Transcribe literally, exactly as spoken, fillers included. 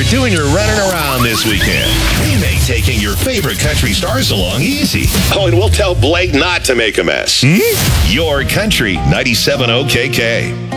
doing your running around this weekend. We make taking your favorite country stars along easy. Oh, and we'll tell Blake not to make a mess. Hmm? Your Country ninety-seven point oh K K.